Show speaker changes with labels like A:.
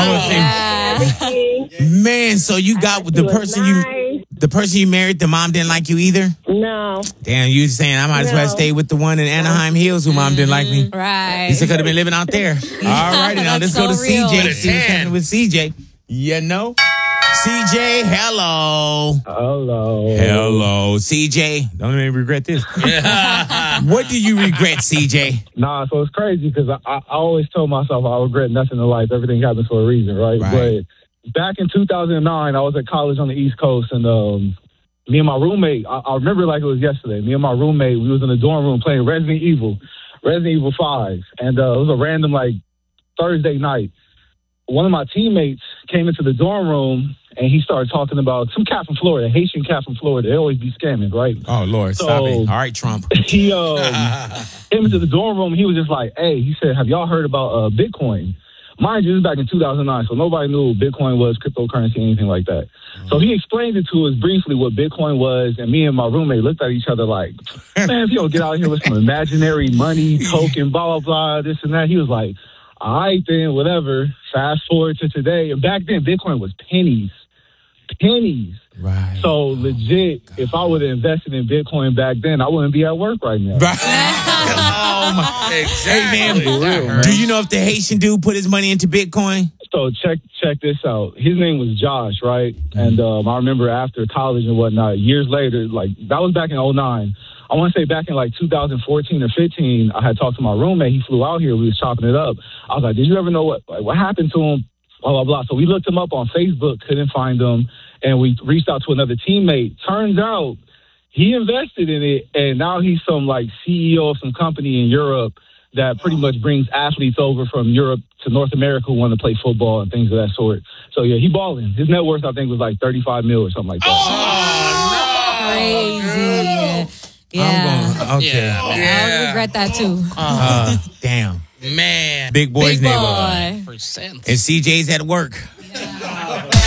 A: Man, so you got the person you married, the mom didn't like you either?
B: No.
A: Damn, you saying I might as well stay with the one in Anaheim Hills who mom didn't like me.
C: Right.
A: He said could have been living out there. All right, now let's go to CJ. See what's happening with CJ. You know? CJ, hello. Hello. CJ, don't make me regret this. What do you regret, CJ?
D: Nah, so it's crazy because I always told myself I regret nothing in life. Everything happens for a reason, right? But back in 2009, I was at college on the East Coast, and me and my roommate, I remember like it was yesterday. Me and my roommate, we was in the dorm room playing Resident Evil 5. And it was a random, like, Thursday night. One of my teammates came into the dorm room, and he started talking about some cat from Florida, Haitian cat from Florida. They always be scamming, right?
A: Oh, Lord, stop it. All right, Trump.
D: He came into the dorm room. He was just like, hey, he said, have y'all heard about Bitcoin? Mind you, this was back in 2009, so nobody knew what Bitcoin was, cryptocurrency, anything like that. So he explained it to us briefly what Bitcoin was, and me and my roommate looked at each other like, man, if you don't get out here with some imaginary money, token, blah, blah, blah, this and that. He was like, all right, then, whatever. Fast forward to today. And back then, Bitcoin was pennies.
A: Right.
D: So legit, if I would have invested in Bitcoin back then, I wouldn't be at work right now.
A: Exactly. Hey, man, do you know if the Haitian dude put his money into Bitcoin?
D: So check this out. His name was Josh, right? And I remember after college and whatnot, years later, like that was back in 2009. I want to say back in like 2014 or 15, I had talked to my roommate. He flew out here. We was chopping it up. I was like, did you ever know what happened to him? Blah, blah, blah. So we looked him up on Facebook, couldn't find him. And we reached out to another teammate. Turns out he invested in it. And now he's some like CEO of some company in Europe that pretty much brings athletes over from Europe to North America who want to play football and things of that sort. So, yeah, he balling. His net worth, I think, was like 35 mil or something like that.
C: Crazy. Yeah. I regret that too.
A: Damn.
E: Man.
A: Big boy's
C: Big
A: neighborhood.
C: boy.
A: And CJ's at work.